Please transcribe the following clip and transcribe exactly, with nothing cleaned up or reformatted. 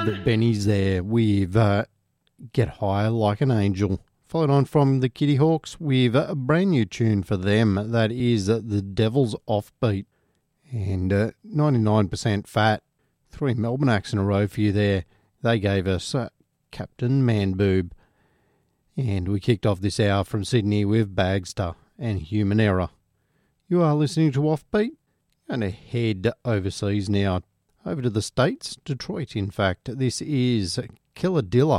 the Bennies there with uh, Get Higher Like an Angel. Followed on from the Kitty Hawks with a brand new tune for them. That is uh, The Devil's Offbeat. And uh, ninety-nine percent Fat. Three Melbourne acts in a row for you there. They gave us uh, Captain Manboob. And we kicked off this hour from Sydney with Bagster and Human Error. You are listening to Offbeat. Going to head overseas now. Over to the States, Detroit in fact. This is Killadilla